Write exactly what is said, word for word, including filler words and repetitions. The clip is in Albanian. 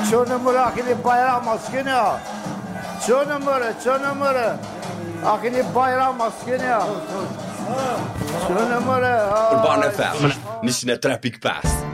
Ço numara akili bayram maskeni ya. Ço numara, ço numara. Akili bayram maskeni ya. Ço numara. Urban F M, nisina Traffic Pass.